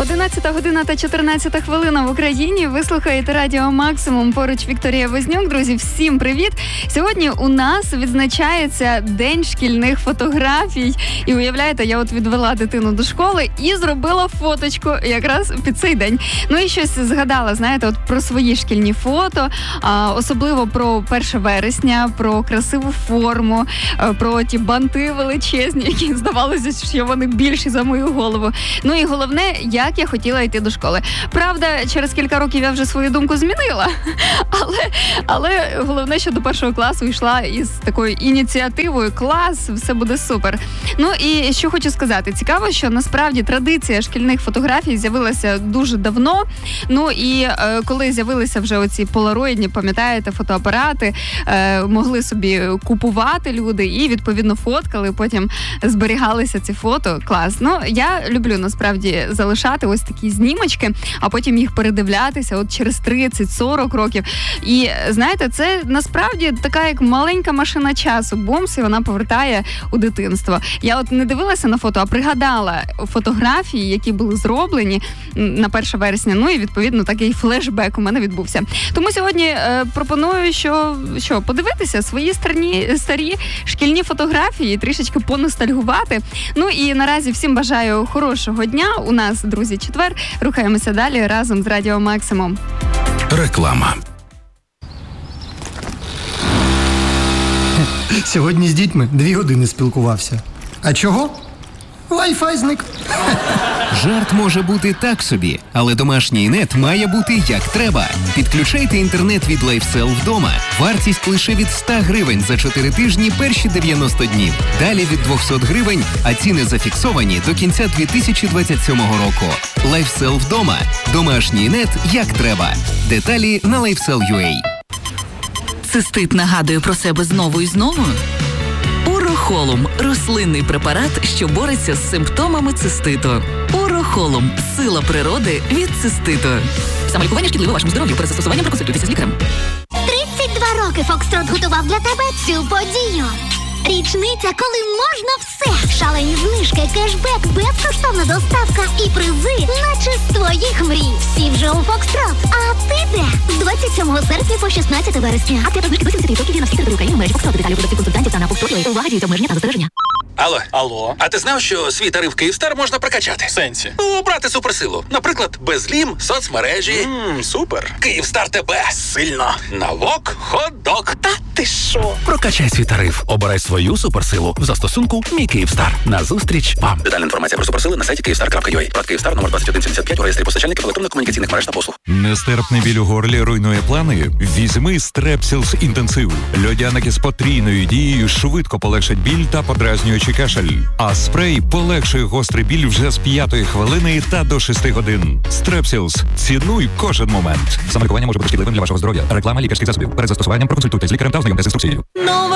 11 година та 14 хвилина в Україні. Ви слухаєте Радіо Максимум. Поруч Вікторія Вознюк. Друзі, всім привіт! Сьогодні у нас відзначається День шкільних фотографій. І уявляєте, я от відвела дитину до школи і зробила фоточку якраз під цей день. Ну і щось згадала, знаєте, от про свої шкільні фото, особливо про 1 вересня, про красиву форму, про ті банти величезні, які здавалося, що вони більші за мою голову. Ну і головне, як я хотіла йти до школи. Правда, через кілька років я вже свою думку змінила, але головне, що до 1 класу йшла із такою ініціативою «Клас, все буде супер». Ну і що хочу сказати, цікаво, що насправді традиція шкільних фотографій з'явилася дуже давно. Ну і коли з'явилися вже оці полароїдні, пам'ятаєте, фотоапарати, могли собі купувати люди і відповідно фоткали, потім зберігалися ці фото. Клас. Ну, я люблю насправді залишати ось такі знімочки, а потім їх передивлятися от через 30-40 років. І, знаєте, це насправді така як маленька машина часу. Бумс, і вона повертає у дитинство. Я от не дивилася на фото, а пригадала фотографії, які були зроблені на 1 вересня. Ну і, відповідно, такий флешбек у мене відбувся. Тому сьогодні пропоную, що подивитися свої старі шкільні фотографії, трішечки поностальгувати. Ну і наразі всім бажаю хорошого дня. У нас, друзі, четвер. Рухаємося далі разом з Радіо Максимум. Реклама. Сьогодні з дітьми 2 години спілкувався. А чого? Wi-Fi зник. Жарт може бути так собі, але домашній нет має бути як треба. Підключайте інтернет від LifeSell вдома. Вартість лише від 100 гривень за 4 тижні перші 90 днів. Далі від 200 гривень, а ціни зафіксовані до кінця 2027 року. LifeSell вдома. Домашній нет як треба. Деталі на LifeSell.ua. Цистит нагадує про себе знову і знову? Урохолум – рослинний препарат, що бореться з симптомами циститу. Урохолум – сила природи від циститу. Самолікування шкідливе вашому здоров'ю. Перед застосуванням проконсультуйтеся з лікарем. 32 роки Фокстрот готував для тебе цю подію. Річниця, коли можна все. Шалені знижки, кешбек, безкоштовна доставка і призи, наче з твоїх мрій. Всі вже у Фокстрот. А ти де? З 27 серпня по 16 вересня. Акція знижки до 70% на всі території України в мережі Фокстрот. Деталі у продавців консультантів та на Фокстрот. Увага, діють обмеження та застереження. Алло. А ти знав, що свій тариф Київстар можна прокачати? В сенсі? Обрати суперсилу. Наприклад, безлім, соцмережі. Супер. Київстар тебе. Сильно. Навок, хот-дог. Та ти що? Прокачай свій тариф. Обирай свою суперсилу в застосунку «Мій Київстар». Назустріч вам. Детальна інформація про суперсили на сайті Kyivstar.ua. Брат Київстар, номер 2175 у реєстрі постачальників електронно-комунікаційних мереж та послуг. Нестерпний біль у горлі руйнує плани? Візьми Strepsils інтенсив. Льодяники з потрійною дією швидко полегшать біль та подразнюючий кашель. А спрей полегшує гострий біль вже з 5-ї хвилини та до 6 годин. Strepsils. Цінуй кожен момент. Самолікування може бути шкідливим для вашого здоров'я. Реклама лікарських засобів. Перед застосуванням проконсультуйтесь з лікарем та ознайомтесь з інструкцією.